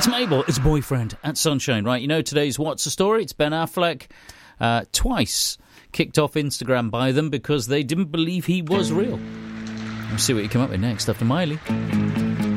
It's Mabel, it's boyfriend at Sunshine. Right, you know today's What's the Story? It's Ben Affleck. Twice kicked off Instagram by them because they didn't believe he was real. We'll see what you come up with next after Miley.